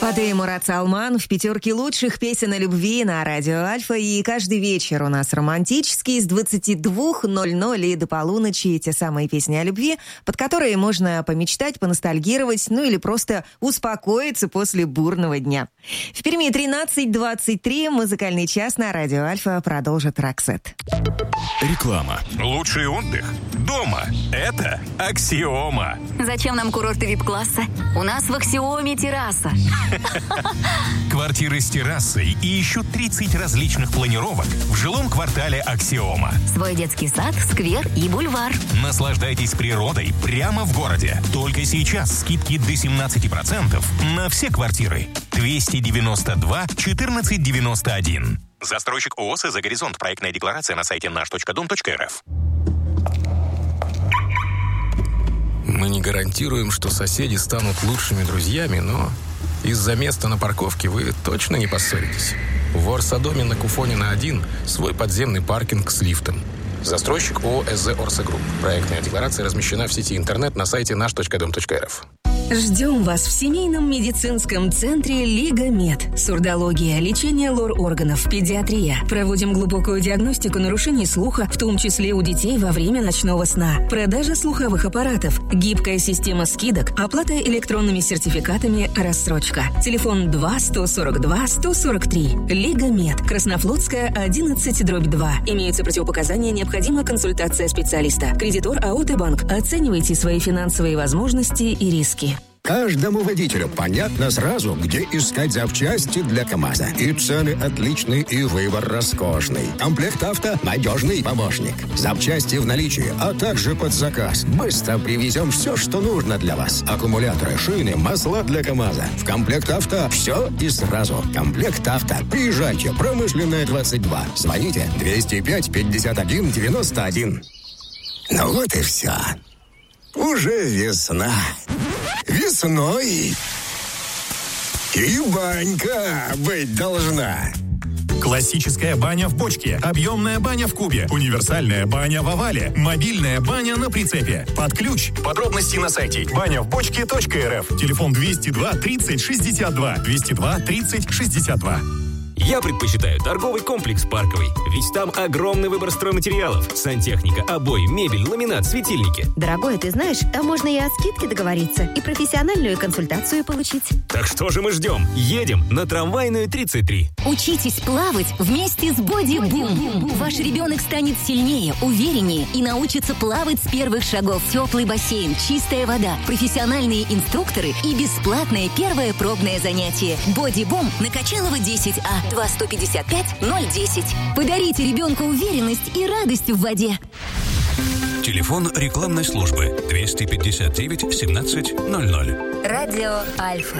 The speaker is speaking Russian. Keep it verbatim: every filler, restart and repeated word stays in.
Фатeh и Мурат Салман в пятерке лучших песен о любви на радио Альфа. И каждый вечер у нас романтический с двадцати двух ноль-ноль и до полуночи те самые песни о любви, под которые можно помечтать, поностальгировать, ну или просто успокоиться после бурного дня. В Перми тринадцать двадцать три. Музыкальный час на радио Альфа продолжит Роксет. Реклама. Лучший отдых дома. Это Аксиома. Зачем нам курорты вип-класса? У нас в Аксиоме терраса. Квартиры с террасой и еще тридцать различных планировок в жилом квартале Аксиома. Свой детский сад, сквер и бульвар. Наслаждайтесь природой прямо в городе. Только сейчас скидки до семнадцать процентов на все квартиры. двести девяносто два четырнадцать девяносто один. Застройщик ООО «За горизонт». Проектная декларация на сайте наш точка дом точка эр эф. Мы не гарантируем, что соседи станут лучшими друзьями, но из-за места на парковке вы точно не поссоритесь. В Орсодоме на Куфонина один свой подземный паркинг с лифтом. Застройщик ООО «СЗ Орса Групп». Проектная декларация размещена в сети интернет на сайте наш точка дом точка эр эф. Ждем вас в семейном медицинском центре «Лига Мед». Сурдология, лечение лор-органов, педиатрия. Проводим глубокую диагностику нарушений слуха, в том числе у детей во время ночного сна. Продажа слуховых аппаратов, гибкая система скидок, оплата электронными сертификатами, рассрочка. Телефон два сто сорок два сто сорок три. «Лига Мед», Краснофлотская, одиннадцать дробь два. Имеются противопоказания, необходима консультация специалиста. Кредитор АО «Т-банк». Оценивайте свои финансовые возможности и риски. Каждому водителю понятно сразу, где искать запчасти для КамАЗа. И цены отличные, и выбор роскошный. Комплект авто – надежный помощник. Запчасти в наличии, а также под заказ. Быстро привезем все, что нужно для вас. Аккумуляторы, шины, масла для КамАЗа. В комплект авто все и сразу. Комплект авто. Приезжайте. Промышленная, двадцать два. Звоните двести пять пятьдесят один девяносто один. Ну вот и все. Уже весна. Весной и банька быть должна. Классическая баня в бочке, объемная баня в кубе, универсальная баня в овале, мобильная баня на прицепе. Под ключ. Подробности на сайте баня в бочке точка эр эф. Телефон двести два тридцать шестьдесят два. двести два тридцать шестьдесят два. Я предпочитаю торговый комплекс «Парковый», ведь там огромный выбор стройматериалов, сантехника, обои, мебель, ламинат, светильники. Дорогой, ты знаешь, там можно и о скидке договориться, и профессиональную консультацию получить. Так что же мы ждем? Едем на Трамвайную тридцать три. Учитесь плавать вместе с Боди Бум. Ваш ребенок станет сильнее, увереннее и научится плавать с первых шагов. Теплый бассейн, чистая вода, профессиональные инструкторы и бесплатное первое пробное занятие. Боди Бум на Качалова десять А. два сто пятьдесят пять ноль десять. Подарите ребенку уверенность и радость в воде. Телефон рекламной службы двести пятьдесят девять семнадцать ноль ноль. Радио Альфа.